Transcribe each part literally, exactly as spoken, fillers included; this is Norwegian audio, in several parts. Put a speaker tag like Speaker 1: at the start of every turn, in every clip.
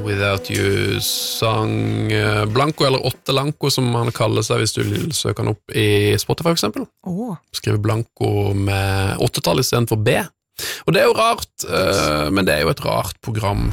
Speaker 1: Without You sang Blanco, eller Åtte Lanco, som han kaller seg hvis du vil søke han opp i Spotify for eksempel.
Speaker 2: Oh.
Speaker 1: Skriver Blanco med åttetall i stedet for B. Og det er jo rart, men det er jo et rart program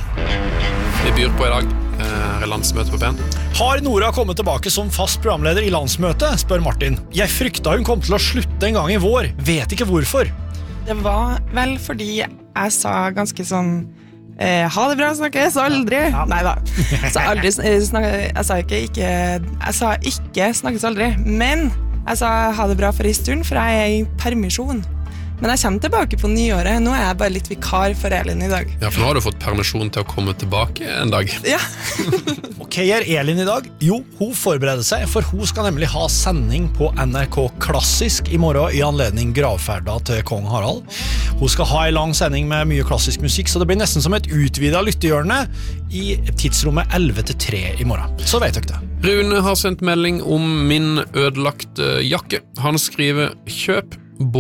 Speaker 1: vi byr på i dag. Her er landsmøtet på P en.
Speaker 3: Har Nora kommet tilbake som fast programleder i landsmøtet, spør Martin. Jeg frykta hun kom til å slutte en gang i vår. Vet ikke hvorfor.
Speaker 2: Det var vel fordi jeg sa ganske sånn eh, ha det bra, snakkes aldri. Ja. Neida, så aldri snakke, jeg sa ikke, ikke jeg sa ikke snakkes aldri, men jeg sa ha det bra for en stund, for jeg er i permisjon. Men jeg kommer tilbake på nyåret. Nå er jeg bare litt vikar for Elin i dag.
Speaker 1: Ja, for nå har du fått permisjon til å komme tilbake en dag.
Speaker 2: Ja.
Speaker 3: Ok, er Elin i dag? Jo, hun forbereder seg, for hun skal nemlig ha sending på N R K Klassisk i morgen i anledning gravferda til Kong Harald. Hun skal ha en lang sending med mye klassisk musikk, så det blir nesten som et utvidet lyttehjørne i tidsrommet elleve til tre i morgen. Så vet dere det.
Speaker 1: Rune har sendt melding om min ødelagte jakke. Han skriver, kjøp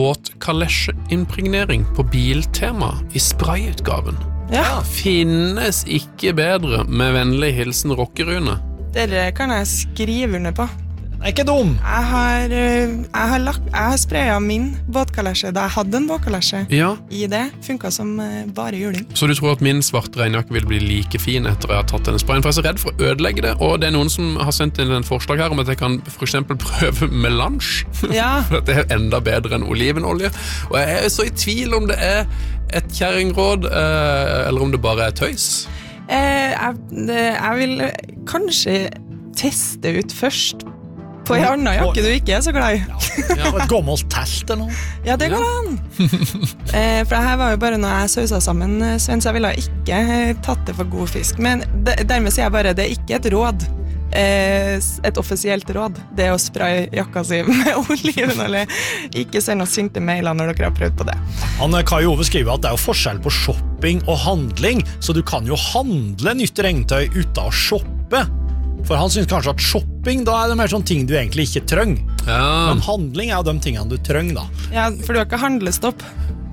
Speaker 1: båtkalesjeimpregnering på Biltema i sprayutgaven.
Speaker 2: Ja.
Speaker 1: Finnes ikke bedre, med vennlig hilsen Rockerune.
Speaker 2: Dere kan jeg skrive under på.
Speaker 3: Det er ikke dum.
Speaker 2: Jeg har, jeg har, lagt, jeg har sprayet min båtkalesje da jeg hadde en båtkalesje
Speaker 1: ja.
Speaker 2: I det. Funket som bare juling.
Speaker 1: Så du tror at min svarte regnjakke vil bli like fin etter jeg har tatt denne sprayen? For jeg er så redd for å ødelegge det, og det er noen som har sendt inn en forslag her om at jeg kan for eksempel prøve melange.
Speaker 2: Ja.
Speaker 1: For det er enda bedre enn olivenolje. Og jeg er så i tvil om det er et kjerringråd, eller om det bare er tøys.
Speaker 2: Eh, jeg, det, jeg vil kanskje teste ut først på en annen jakke du ikke er så glad i.
Speaker 3: Ja, et gammelt telt eller noe.
Speaker 2: Ja, det går an. eh, for det her var jo bare noe jeg sausa sammen, Sven, så jeg ville ikke tatt det for god fisk. Men de, dermed sier jeg bare, det er ikke et råd. Eh, et offisielt råd. Det er å spraye jakka si med olivenolje. Ikke send oss sinte mailer når dere har prøvd på det.
Speaker 3: Han Kai Ove skriver at det er jo forskjell på shopping og handling, så du kan jo handle nytt regntøy uten å shoppe. For han synes kanskje at shopping, da er det mer sånn ting du egentlig ikke trenger.
Speaker 1: Ja.
Speaker 3: Men handling er jo de tingene du trenger da.
Speaker 2: Ja, for du har ikke handlestopp.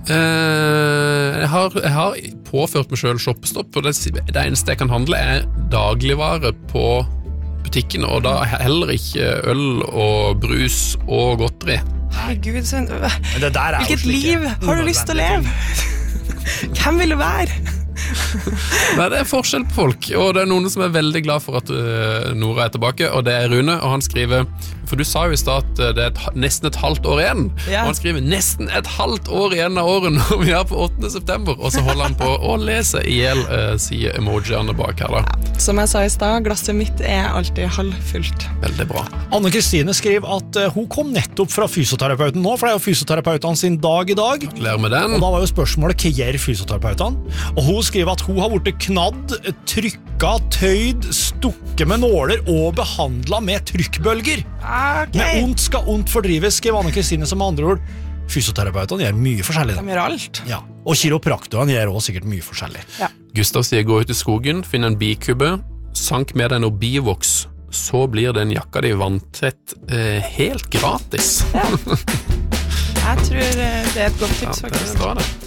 Speaker 1: Eh, jeg, har, jeg har påført meg selv shoppestopp, og det, det eneste jeg kan handle er dagligvare på butikken, og da heller ikke øl og brus og godteri.
Speaker 2: Herregud, Sven.
Speaker 3: Men det der er
Speaker 2: hvilket liv har du lyst til å leve? Hvem vil du være?
Speaker 1: Nei, det er forskjell på folk, og det er noen som er veldig glad for at uh, Nora er tilbake, og det er Rune, og han skriver, for du sa jo i stad at det er et, nesten et halvt år igjen,
Speaker 2: ja.
Speaker 1: Og han skriver nesten et halvt år igjen av året når vi er på åttende september, og så holder han på å lese ihjel, uh, sier emojiene bak her da.
Speaker 2: Ja, som jeg sa i stad, glasset mitt er alltid halvfullt.
Speaker 1: Veldig bra.
Speaker 3: Anne-Kristine skriver at uh, hun kom nettopp fra fysioterapeuten nå, for det er jo fysioterapeutene sin dag i dag.
Speaker 1: Lær med den.
Speaker 3: Og da var jo spørsmålet, hva gjør fysioterapeutene? Og hun skriver at hun har vært knadd, trykka, tøyd, stukket med nåler og behandlet med trykkbølger.
Speaker 2: Okay.
Speaker 3: Med ondt skal ondt fordrives, skriver Anne-Kristine, som med andre ord. Fysioterapeutene gjør mye forskjellig.
Speaker 2: De gjør alt.
Speaker 3: Ja, og kiropraktorene gjør også sikkert mye forskjellig.
Speaker 2: Ja.
Speaker 1: Gustav sier gå ut i skogen, finn en bikubbe, sank med deg noe bivoks, så blir den jakka di vanntett eh, helt gratis.
Speaker 2: Ja. Jeg tror det er et godt tips, faktisk.
Speaker 1: Ja, det er bra det.